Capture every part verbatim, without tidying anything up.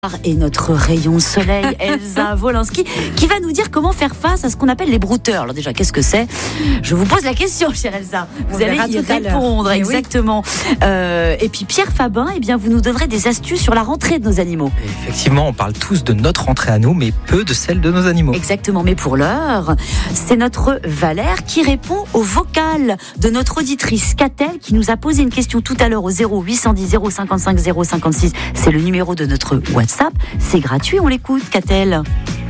Et notre rayon soleil, Elsa Wolinski, qui va nous dire comment faire face à ce qu'on appelle les brouteurs. Alors déjà, qu'est-ce que c'est ? Je vous pose la question, chère Elsa. Vous On allez y répondre, Mais exactement. Oui. Euh, et puis Pierre Fabin, eh bien, vous nous donnerez des astuces sur la rentrée de nos animaux. Effectivement, on parle tous de notre rentrée à nous, mais peu de celle de nos animaux. Exactement, mais pour l'heure, c'est notre Valère qui répond au vocal de notre auditrice Catel, qui nous a posé une question tout à l'heure au zéro huit cent dix zéro cinquante-cinq zéro cinquante-six. C'est le numéro de notre WhatsApp. C'est gratuit, on l'écoute, Catel.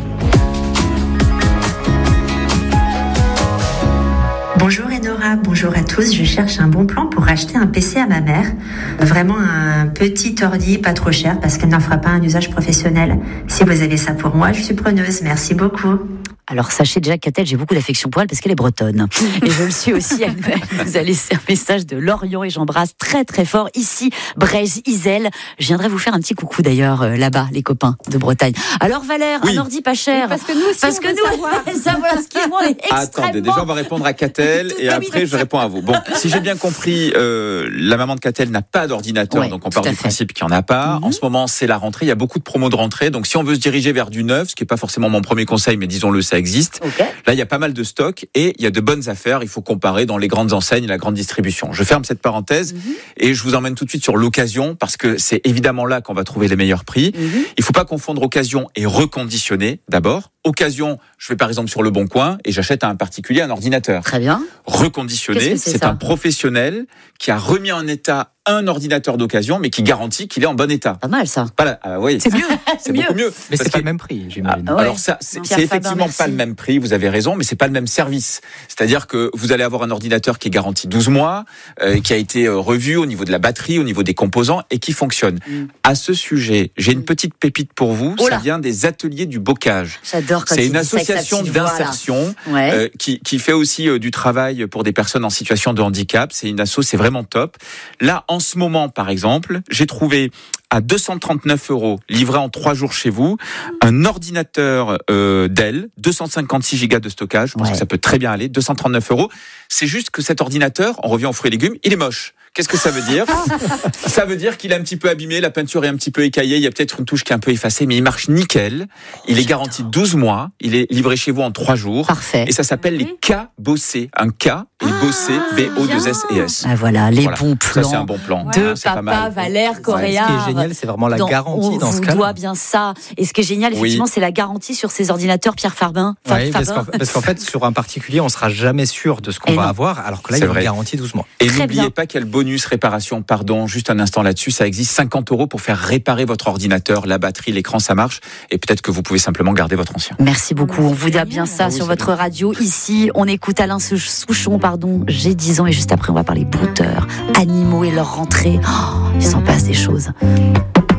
Bonjour Enora, bonjour à tous. Je cherche un bon plan pour acheter un P C à ma mère. Vraiment un petit ordi, pas trop cher, parce qu'elle n'en fera pas un usage professionnel. Si vous avez ça pour moi, je suis preneuse. Merci beaucoup. Alors sachez déjà Catel, j'ai beaucoup d'affection pour elle parce qu'elle est bretonne. Et je le suis aussi. Elle nous a laissé un message de Lorient et j'embrasse très très fort ici, Breizh-Isel. Je viendrai vous faire un petit coucou d'ailleurs euh, là-bas, les copains de Bretagne. Alors Valère, oui. Un ordi pas cher. Oui, parce que nous aussi, parce on que veut nous, savoir. ça voilà ce qui est moi est extrêmement... Attendez, déjà on va répondre à Catel et après je réponds à vous. Bon, si j'ai bien compris, euh, la maman de Catel n'a pas d'ordinateur, ouais, donc on part du fait. principe qu'il n'y en a pas. Mm-hmm. En ce moment, c'est la rentrée, il y a beaucoup de promos de rentrée, donc si on veut se diriger vers du neuf, ce qui n'est pas forcément mon premier conseil, mais disons-le, ça existe. Okay. Là, il y a pas mal de stocks et il y a de bonnes affaires. Il faut comparer dans les grandes enseignes et la grande distribution. Je ferme cette parenthèse mm-hmm. et je vous emmène tout de suite sur l'occasion parce que c'est évidemment là qu'on va trouver les meilleurs prix. Mm-hmm. Il faut pas confondre occasion et reconditionné d'abord. Occasion, je vais par exemple sur Le Bon Coin et j'achète à un particulier un ordinateur. Très bien. Reconditionné, c'est, c'est un professionnel qui a remis en état un ordinateur d'occasion, mais qui garantit qu'il est en bon état. Pas mal ça. Pas la, ah, oui. C'est mieux. C'est beaucoup mieux. Mais c'est que, pas le même prix, j'imagine. Ah, ouais. Alors ça, c'est, c'est effectivement Fabin, pas le même prix. Vous avez raison, mais c'est pas le même service. C'est-à-dire que vous allez avoir un ordinateur qui est garanti douze mois, euh, qui a été euh, revu au niveau de la batterie, au niveau des composants et qui fonctionne. Mm. À ce sujet, j'ai une petite pépite pour vous. Oh ça vient des ateliers du bocage. J'adore quand c'est une association d'insertion ouais. euh, qui, qui fait aussi euh, du travail pour des personnes en situation de handicap. C'est une asso, c'est vraiment top. Là, en ce moment, par exemple, j'ai trouvé à deux cent trente-neuf euros, livré en trois jours chez vous, un ordinateur euh, Dell, deux cent cinquante-six gigas de stockage, je pense ouais. que ça peut très bien aller, deux cent trente-neuf euros. C'est juste que cet ordinateur, on revient aux fruits et légumes, il est moche. Qu'est-ce que ça veut dire ? Ça veut dire qu'il est un petit peu abîmé, la peinture est un petit peu écaillée, il y a peut-être une touche qui est un peu effacée, mais il marche nickel. Il est garanti douze mois, il est livré chez vous en trois jours. Parfait. Et ça s'appelle les K-Bossé. Un K et Bossé, B O deux S E S. Ah voilà, les voilà. bons plans. Ça, c'est un bon plan. De ouais, Papa Valère Coréard. Ce qui est génial, c'est vraiment la dans, garantie dans ce cas. On doit bien ça. Et ce qui est génial, effectivement, oui. c'est la garantie sur ces ordinateurs Pierre Fabin. Oui, parce qu'en, parce qu'en fait, sur un particulier, on sera jamais sûr de ce qu'on et va non. avoir, alors que là, c'est il y a vrai. une garantie douze mois. Et Très n'oubliez bien. pas qu'il y a le bonus réparation. Pardon, juste un instant là-dessus, ça existe cinquante euros pour faire réparer votre ordinateur, la batterie, l'écran, ça marche. Et peut-être que vous pouvez simplement garder votre ancien. Merci beaucoup. On vous dit bien ça ah oui, sur votre bien. radio. Ici, on écoute Alain Souchon, pardon. J'ai dix ans et juste après, on va parler brouteurs, animaux et leur rentrée. Oh, il s'en passe des choses.